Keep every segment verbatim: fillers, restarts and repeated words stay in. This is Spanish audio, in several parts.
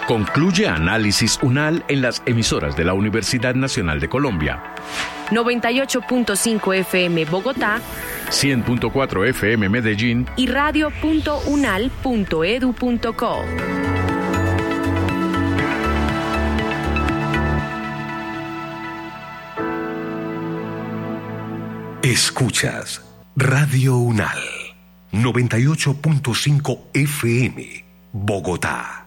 Concluye Análisis UNAL en las emisoras de la Universidad Nacional de Colombia. noventa y ocho punto cinco F M Bogotá, cien punto cuatro F M Medellín y radio punto unal punto edu punto co. Escuchas Radio UNAL, noventa y ocho punto cinco F M, Bogotá.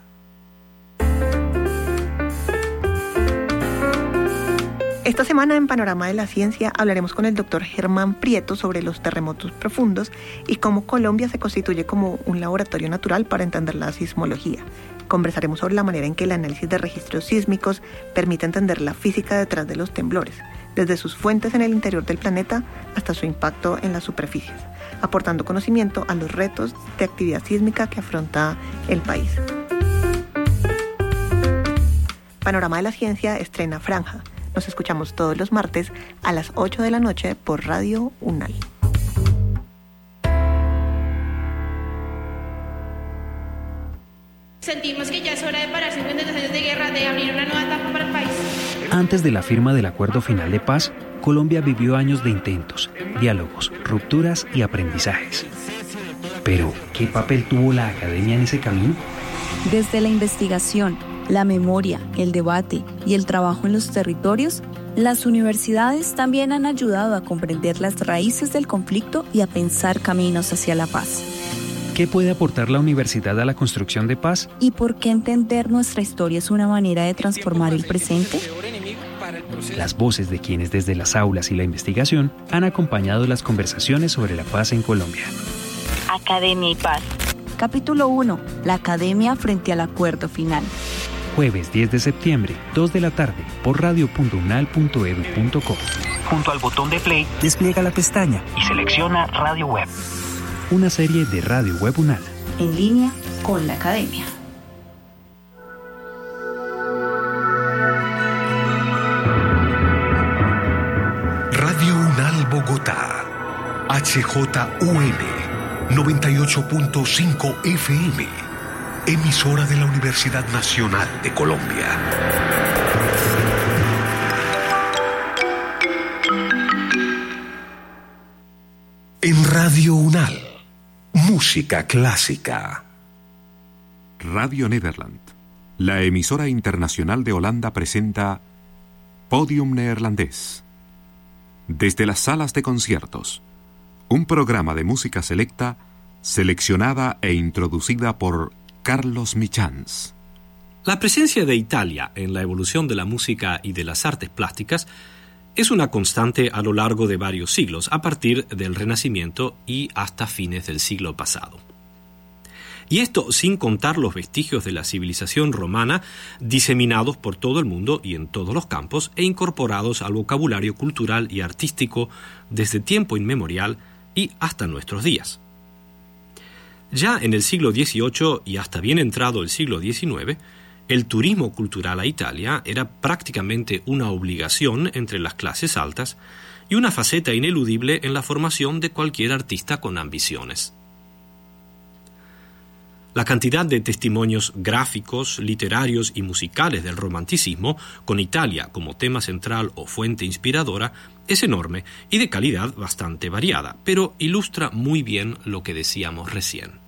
Esta semana en Panorama de la Ciencia hablaremos con el doctor Germán Prieto sobre los terremotos profundos y cómo Colombia se constituye como un laboratorio natural para entender la sismología. Conversaremos sobre la manera en que el análisis de registros sísmicos permite entender la física detrás de los temblores, desde sus fuentes en el interior del planeta hasta su impacto en las superficies, aportando conocimiento a los retos de actividad sísmica que afronta el país. Panorama de la Ciencia estrena Franja. Nos escuchamos todos los martes a las ocho de la noche por Radio UNAL. Sentimos que ya es hora de parar cincuenta años de guerra, de abrir una nueva etapa para el país. Antes de la firma del Acuerdo Final de Paz, Colombia vivió años de intentos, diálogos, rupturas y aprendizajes. Pero, ¿qué papel tuvo la academia en ese camino? Desde la investigación, la memoria, el debate y el trabajo en los territorios, las universidades también han ayudado a comprender las raíces del conflicto y a pensar caminos hacia la paz. ¿Qué puede aportar la universidad a la construcción de paz? ¿Y por qué entender nuestra historia es una manera de transformar el presente? Las voces de quienes desde las aulas y la investigación han acompañado las conversaciones sobre la paz en Colombia. Academia y Paz. Capítulo uno. La Academia frente al Acuerdo Final. Jueves diez de septiembre, dos de la tarde, por radio punto unal punto edu punto co. Junto al botón de play, despliega la pestaña y selecciona Radio Web. Una serie de Radio Web UNAL. En línea con la Academia. Radio UNAL Bogotá, H J U N, noventa y ocho punto cinco F M. Emisora de la Universidad Nacional de Colombia. En Radio UNAL, música clásica. Radio Nederland, la emisora internacional de Holanda, presenta Podium Neerlandés. Desde las salas de conciertos, un programa de música selecta, seleccionada e introducida por Carlos Michans. La presencia de Italia en la evolución de la música y de las artes plásticas es una constante a lo largo de varios siglos, a partir del Renacimiento y hasta fines del siglo pasado. Y esto sin contar los vestigios de la civilización romana diseminados por todo el mundo y en todos los campos e incorporados al vocabulario cultural y artístico desde tiempo inmemorial y hasta nuestros días. Ya en el siglo dieciocho y hasta bien entrado el siglo diecinueve, el turismo cultural a Italia era prácticamente una obligación entre las clases altas y una faceta ineludible en la formación de cualquier artista con ambiciones. La cantidad de testimonios gráficos, literarios y musicales del romanticismo, con Italia como tema central o fuente inspiradora, es enorme y de calidad bastante variada, pero ilustra muy bien lo que decíamos recién.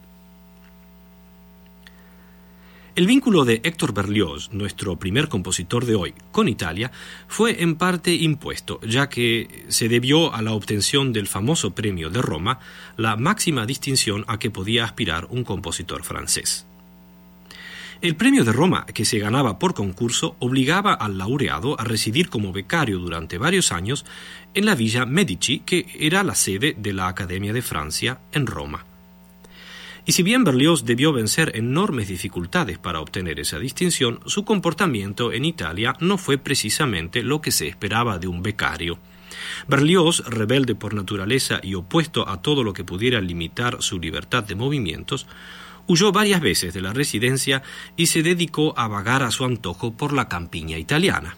El vínculo de Héctor Berlioz, nuestro primer compositor de hoy, con Italia, fue en parte impuesto, ya que se debió a la obtención del famoso premio de Roma, la máxima distinción a que podía aspirar un compositor francés. El premio de Roma, que se ganaba por concurso, obligaba al laureado a residir como becario durante varios años en la Villa Medici, que era la sede de la Academia de Francia en Roma. Y si bien Berlioz debió vencer enormes dificultades para obtener esa distinción, su comportamiento en Italia no fue precisamente lo que se esperaba de un becario. Berlioz, rebelde por naturaleza y opuesto a todo lo que pudiera limitar su libertad de movimientos, huyó varias veces de la residencia y se dedicó a vagar a su antojo por la campiña italiana.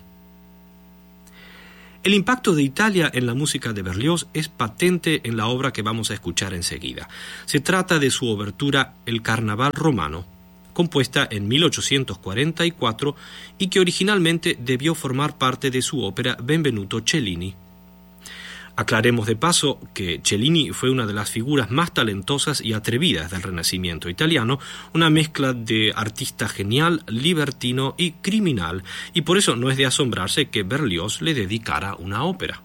El impacto de Italia en la música de Berlioz es patente en la obra que vamos a escuchar enseguida. Se trata de su obertura El Carnaval Romano, compuesta en mil ochocientos cuarenta y cuatro y que originalmente debió formar parte de su ópera Benvenuto Cellini. Aclaremos de paso que Cellini fue una de las figuras más talentosas y atrevidas del Renacimiento italiano, una mezcla de artista genial, libertino y criminal, y por eso no es de asombrarse que Berlioz le dedicara una ópera.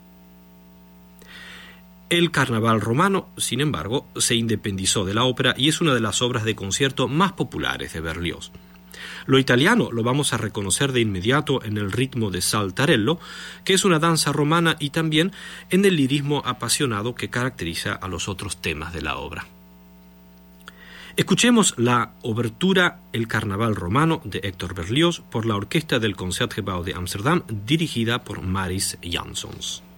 El Carnaval romano, sin embargo, se independizó de la ópera y es una de las obras de concierto más populares de Berlioz. Lo italiano lo vamos a reconocer de inmediato en el ritmo de Saltarello, que es una danza romana, y también en el lirismo apasionado que caracteriza a los otros temas de la obra. Escuchemos la obertura El Carnaval romano de Héctor Berlioz por la orquesta del Concertgebouw de Ámsterdam, dirigida por Maris Jansons.